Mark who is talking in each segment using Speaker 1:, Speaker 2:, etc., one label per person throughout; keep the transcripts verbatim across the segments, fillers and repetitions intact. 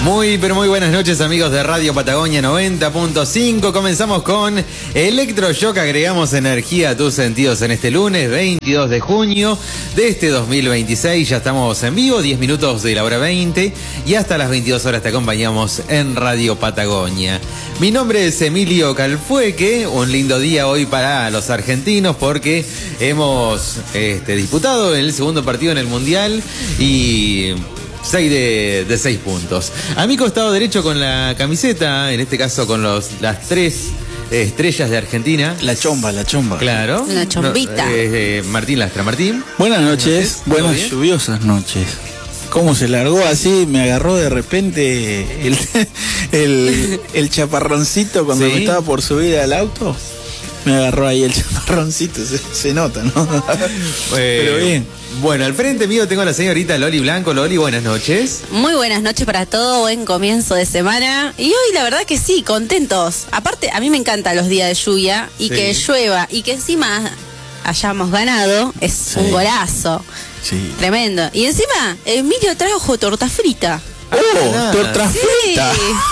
Speaker 1: Muy, pero muy buenas noches, amigos de Radio Patagonia noventa punto cinco. Comenzamos con Electroshock. Agregamos energía a tus sentidos en este lunes veintidós de junio de este dos mil veintiséis. Ya estamos en vivo, diez minutos de la hora veinte. Y hasta las veintidós horas te acompañamos en Radio Patagonia. Mi nombre es Emilio Calfueque. Un lindo día hoy para los argentinos porque hemos este, disputado el segundo partido en el Mundial y... seis de, de seis puntos. A mi costado derecho con la camiseta, en este caso con los las tres estrellas de Argentina.
Speaker 2: La chomba, la chomba.
Speaker 1: Claro.
Speaker 3: Una chombita.
Speaker 1: No, eh, eh, Martín Lastra. Martín.
Speaker 2: Buenas noches, buenas
Speaker 1: bien?
Speaker 2: lluviosas noches. ¿Cómo se largó así? Me agarró de repente el, el, el chaparroncito cuando
Speaker 1: ¿Sí?
Speaker 2: me estaba por subir al auto. Me agarró ahí el chaparroncito, se, se nota, ¿no?
Speaker 1: Eh,
Speaker 2: Pero bien.
Speaker 1: Bueno, al frente mío tengo a la señorita Loli Blanco. Loli, buenas noches.
Speaker 3: Muy buenas noches para todo, buen comienzo de semana. Y hoy la verdad que sí, contentos. Aparte, a mí me encantan los días de lluvia y
Speaker 1: Sí.
Speaker 3: que llueva y que encima hayamos ganado, es
Speaker 2: Sí.
Speaker 3: un golazo.
Speaker 2: Sí.
Speaker 3: Tremendo. Y encima, Emilio trajo torta frita.
Speaker 2: ¡Oh!
Speaker 1: nada.
Speaker 2: ¡Torta frita!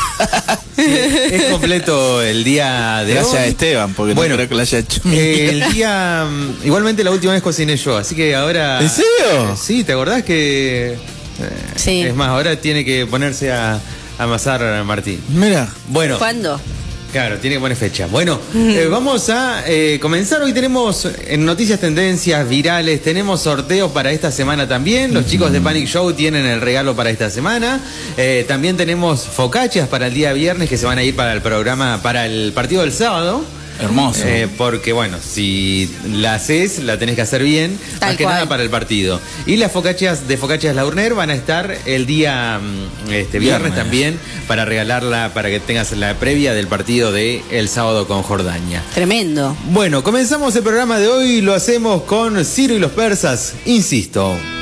Speaker 1: Es completo el día de
Speaker 2: Gracias a
Speaker 1: hoy.
Speaker 2: Esteban, porque
Speaker 1: Bueno,
Speaker 2: no creo que la haya hecho.
Speaker 1: Eh, el día... mm, Igualmente la última vez cociné yo, así que ahora...
Speaker 2: ¿En serio?
Speaker 1: Eh, sí, ¿te acordás que...? eh,
Speaker 3: Sí.
Speaker 1: Es más, ahora tiene que ponerse a, a amasar Martín.
Speaker 2: Mira,
Speaker 1: Bueno,
Speaker 3: ¿Cuándo?
Speaker 1: claro, tiene que poner fecha. Bueno, eh, vamos a eh, comenzar. Hoy tenemos en noticias, tendencias, virales, tenemos sorteos para esta semana también. Los chicos de Panic Show tienen el regalo para esta semana. Eh, también tenemos focaccias para el día viernes que se van a ir para el programa, para el partido del sábado.
Speaker 2: hermoso.
Speaker 1: Eh, porque bueno, si la haces, la tenés que hacer bien,
Speaker 3: Tal
Speaker 1: más que
Speaker 3: cual.
Speaker 1: nada para el partido. Y las focaccias de Focaccias Laurner van a estar el día mm, este, viernes,
Speaker 2: Viernes.
Speaker 1: también para regalarla, para que tengas la previa del partido de el sábado con Jordania.
Speaker 3: Tremendo.
Speaker 1: Bueno, comenzamos el programa de hoy, lo hacemos con Ciro y los persas, insisto.